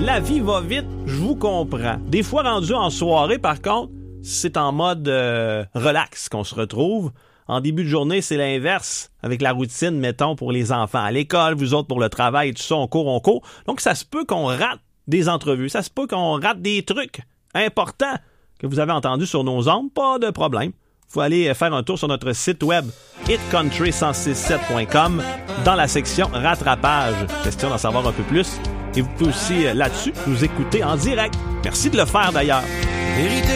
La vie va vite, je vous comprends. Des fois, rendu en soirée, par contre, c'est en mode relax qu'on se retrouve. En début de journée, c'est l'inverse, avec la routine, mettons, pour les enfants à l'école, vous autres pour le travail, tout ça, on court. Donc, ça se peut qu'on rate des entrevues, ça se peut qu'on rate des trucs importants que vous avez entendus sur nos ondes, pas de problème. Il faut aller faire un tour sur notre site web hitcountry1067.com dans la section rattrapage. Question d'en savoir un peu plus. Et vous pouvez aussi, là-dessus, nous écouter en direct. Merci de le faire, d'ailleurs.